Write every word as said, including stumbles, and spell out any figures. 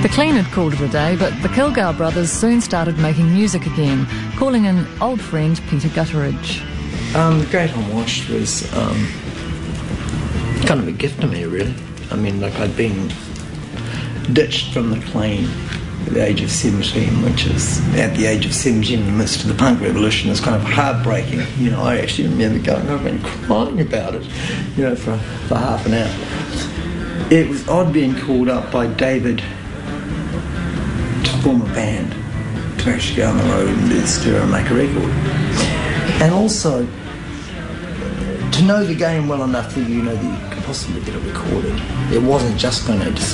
The Clean had called it a day, but the Kilgour brothers soon started making music again, calling in old friend Peter Gutteridge. Um, the Great Unwashed was um, kind of a gift to me, really. I mean, like, I'd been ditched from the Clean at the age of seventeen, which is, at the age of seventeen, in the midst of the punk revolution, is kind of heartbreaking. You know, I actually remember going home and crying about it, you know, for, for half an hour. It was odd being called up by David to form a band, to actually go on the road and do the studio and make a record. And also, to know the game well enough that you know that you could possibly get it recorded. It wasn't just going to just